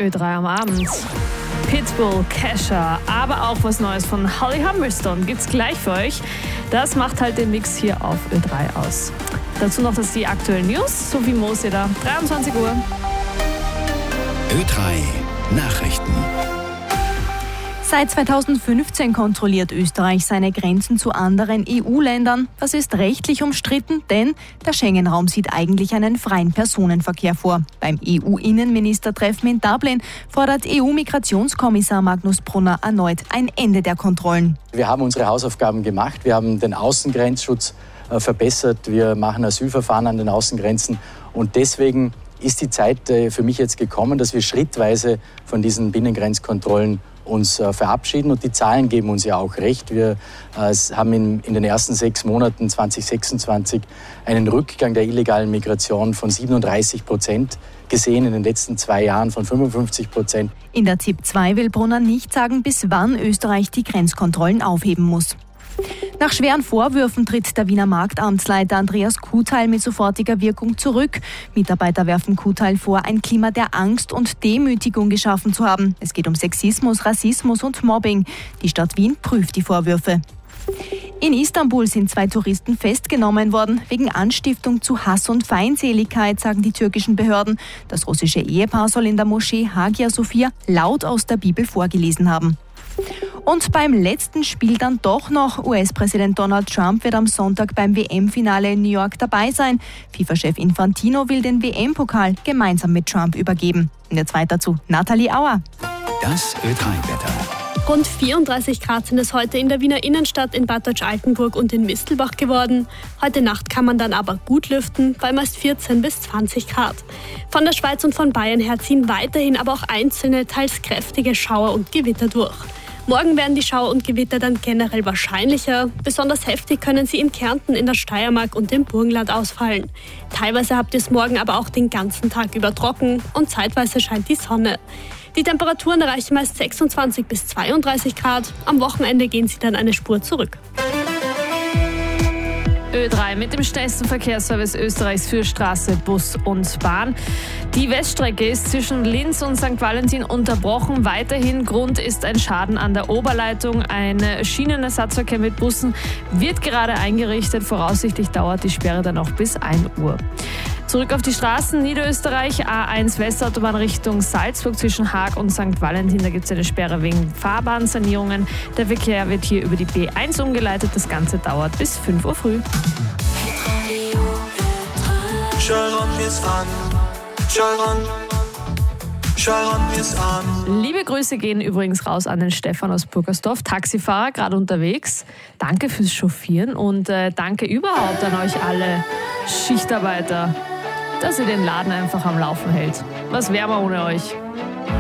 Ö3 am Abend. Pitbull, Kesha, aber auch was Neues von Holly Humberstone gibt's gleich für euch. Das macht halt den Mix hier auf Ö3 aus. Dazu noch die aktuellen News, Sophie Mooseder, 23 Uhr. Ö3 Nachrichten. Seit 2015 kontrolliert Österreich seine Grenzen zu anderen EU-Ländern. Das ist rechtlich umstritten, denn der Schengen-Raum sieht eigentlich einen freien Personenverkehr vor. Beim EU-Innenministertreffen in Dublin fordert EU-Migrationskommissar Magnus Brunner erneut ein Ende der Kontrollen. Wir haben unsere Hausaufgaben gemacht. Wir haben den Außengrenzschutz verbessert. Wir machen Asylverfahren an den Außengrenzen. Und deswegen ist die Zeit für mich jetzt gekommen, dass wir schrittweise von diesen Binnengrenzkontrollen uns verabschieden, und die Zahlen geben uns ja auch recht. Wir haben in den ersten 6 Monaten 2026 einen Rückgang der illegalen Migration von 37% gesehen, in den letzten 2 Jahren von 55%. In der ZIP 2 will Brunner nicht sagen, bis wann Österreich die Grenzkontrollen aufheben muss. Nach schweren Vorwürfen tritt der Wiener Marktamtsleiter Andreas Kuteil mit sofortiger Wirkung zurück. Mitarbeiter werfen Kuteil vor, ein Klima der Angst und Demütigung geschaffen zu haben. Es geht um Sexismus, Rassismus und Mobbing. Die Stadt Wien prüft die Vorwürfe. In Istanbul sind 2 Touristen festgenommen worden, wegen Anstiftung zu Hass und Feindseligkeit, sagen die türkischen Behörden. Das russische Ehepaar soll in der Moschee Hagia Sophia laut aus der Bibel vorgelesen haben. Und beim letzten Spiel dann doch noch. US-Präsident Donald Trump wird am Sonntag beim WM-Finale in New York dabei sein. FIFA-Chef Infantino will den WM-Pokal gemeinsam mit Trump übergeben. Und jetzt weiter zu Nathalie Auer. Das Ö3-Wetter. Rund 34 Grad sind es heute in der Wiener Innenstadt, in Bad Deutsch-Altenburg und in Mistelbach geworden. Heute Nacht kann man dann aber gut lüften, bei meist 14 bis 20 Grad. Von der Schweiz und von Bayern her ziehen weiterhin aber auch einzelne, teils kräftige Schauer und Gewitter durch. Morgen werden die Schauer und Gewitter dann generell wahrscheinlicher. Besonders heftig können sie in Kärnten, in der Steiermark und im Burgenland ausfallen. Teilweise habt ihr es morgen aber auch den ganzen Tag über trocken und zeitweise scheint die Sonne. Die Temperaturen erreichen meist 26 bis 32 Grad. Am Wochenende gehen sie dann eine Spur zurück. Ö3 mit dem schnellsten Verkehrsservice Österreichs für Straße, Bus und Bahn. Die Weststrecke ist zwischen Linz und St. Valentin unterbrochen. Weiterhin Grund ist ein Schaden an der Oberleitung. Ein Schienenersatzverkehr mit Bussen wird gerade eingerichtet. Voraussichtlich dauert die Sperre dann noch bis 1 Uhr. Zurück auf die Straßen. Niederösterreich, A1 Westautobahn Richtung Salzburg zwischen Haag und St. Valentin. Da gibt es eine Sperre wegen Fahrbahnsanierungen. Der Verkehr wird hier über die B1 umgeleitet. Das Ganze dauert bis 5 Uhr früh. Liebe Grüße gehen übrigens raus an den Stefan aus Burgersdorf, Taxifahrer, gerade unterwegs. Danke fürs Chauffieren und danke überhaupt an euch alle Schichtarbeiter, dass ihr den Laden einfach am Laufen hält. Was wären wir ohne euch?